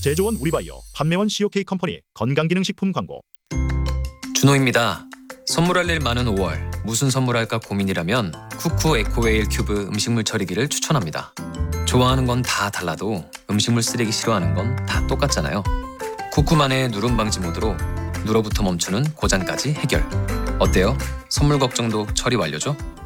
제조원 우리바이오, 판매원 COK 컴퍼니 건강기능식품 광고. 준호입니다. 선물할 일 많은 5월 무슨 선물할까 고민이라면 쿠쿠 에코웨일 큐브 음식물 처리기를 추천합니다. 좋아하는 건 다 달라도 음식물 쓰레기 싫어하는 건 다 똑같잖아요. 쿠쿠만의 누름 방지 모드로 누러부터 멈추는 고장까지 해결. 어때요? 선물 걱정도 처리 완료죠?